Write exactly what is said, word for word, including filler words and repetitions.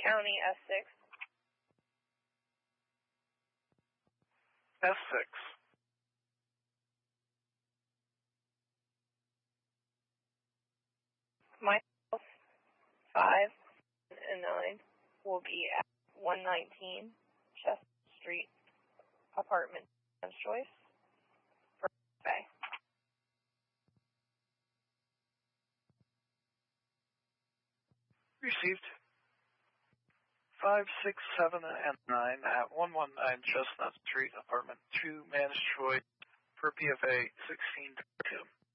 County S six. S six. My house, five and nine, will be at one nineteen Chestnut Street, apartment choice, for Bay. Received. Five, six, seven, and nine at one nineteen Chestnut Street, apartment two, Man's Choice, for P F A sixteen two.